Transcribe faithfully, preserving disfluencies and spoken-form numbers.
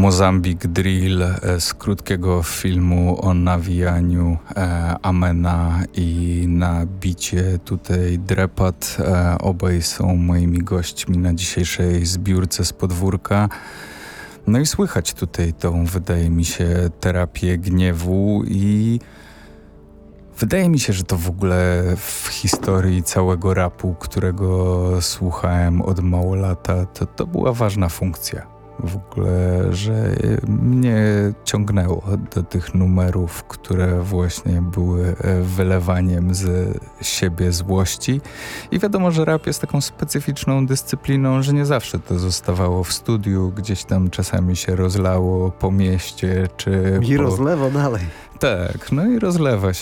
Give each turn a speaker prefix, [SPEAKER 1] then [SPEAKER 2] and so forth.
[SPEAKER 1] Mozambique Drill e, z krótkiego filmu o nawijaniu e, Amena i na bicie tutaj Drepat. E, obaj są moimi gośćmi na dzisiejszej zbiórce z podwórka. No i słychać tutaj tą, wydaje mi się, terapię gniewu i wydaje mi się, że to w ogóle w historii całego rapu, którego słuchałem od mało lata, to, to była ważna funkcja. W ogóle, że mnie ciągnęło do tych numerów, które właśnie były wylewaniem z siebie złości. I wiadomo, że rap jest taką specyficzną dyscypliną, że nie zawsze to zostawało w studiu, gdzieś tam czasami się rozlało po mieście, czy
[SPEAKER 2] I
[SPEAKER 1] po...
[SPEAKER 2] rozlewa dalej.
[SPEAKER 1] Tak, no i rozlewa